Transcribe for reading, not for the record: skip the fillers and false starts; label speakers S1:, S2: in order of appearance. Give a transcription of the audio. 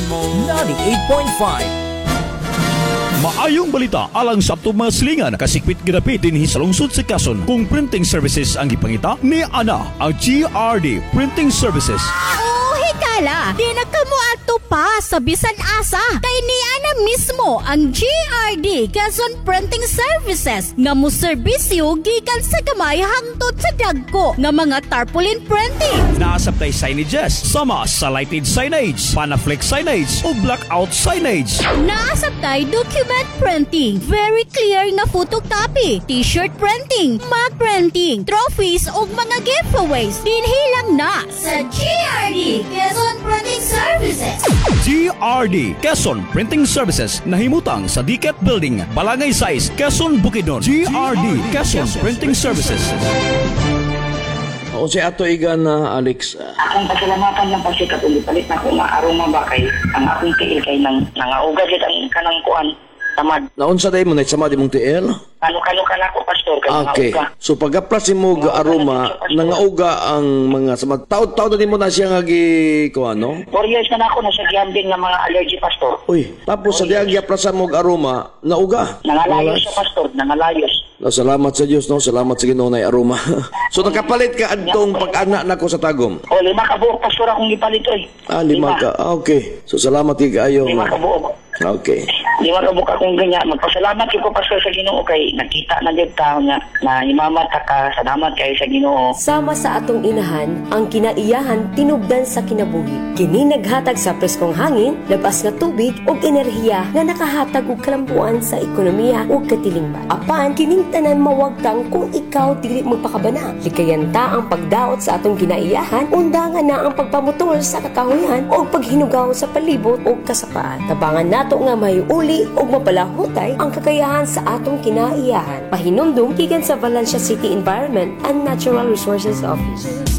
S1: 98.5.
S2: Maayong balita alang sa atong mga silingan kasikpit ginapit dinhi sa lungsod sa Quezon kung printing services ang gipangita ni ana ang GRD Printing Services.
S3: Hikala, di na kamo ato pa sa bisan asa kay niya na mismo ang GRD Quezon Printing Services nga mo serbisyo gikan sa gamay hangtod sa dagko nga mga tarpaulin printing.
S2: Naasabtay signages sama sa lighted signage, panaflex signage o blackout signage.
S3: Naasabtay document printing, very clear nga photocopy, t-shirt printing, mug printing, trophies ug mga giveaways. Dinhi lang na sa GRD Quezon Printing Services.
S2: GRD Quezon Printing Services nahimutang sa Diket Building, Balangay 6, Quezon, Bukidnon. GRD Quezon Printing Services.
S4: O si ato igan na Alex.
S5: Akong pasalamatan ng pagsikat ulit palit na kung maaroma ba kay ang akong tiil kay nangauga dito ang kanang kuan tamad.
S4: Naunsa day mo na sama di mong TL?
S5: Kano ka na ako pastor kay
S4: Okay.
S5: nangauga.
S4: So pag-aplas mo aroma, nangauga ang mga sama. Taod-taod na din mo na siya nga gi ko ano?
S5: 4 years na ako nasa gihandin ng mga allergy pastor.
S4: Uy, tapos sa diag aplasan mo aroma, nauga.
S5: Nangalayos siya pastor, nangalayos.
S4: No, salamat sa Dios, no. Salamat sa Ginoo na aroma. So nakapalit ka adtong pag-ana nako sa tagom.
S5: O 5 ka buok pastor akong gipalit oy.
S4: 5 ka. Okay. So salamat kayo.
S5: 5 ka buok.
S4: Okay.
S5: 5 ka buok akong ganyan. Magpasalamat ko pastor sa Ginoo kay nakita na jud ta nga na imamat ka. Salamat kay sa Ginoo.
S6: Sama sa atong inahan, ang kinaiyahan tinubdan sa kinabuhi. Kini naghatag sa preskong hangin, labas nga tubig ug enerhiya nga nakahatag og kalambuan sa ekonomiya ug katilingban. Apan kining tanan mawagtang kung ikaw dili magpakabana. Likayan ta ang pagdaot sa atong kinaiyahan, undangan na ang pagpamutol sa kakahuyan o paghinugaw sa palibot o kasapaan. Tabangan nato nga mayuli o mapalahutay ang kakayahan sa atong kinaiyahan. Pahinumdum gikan sa Valencia City Environment and Natural Resources Office.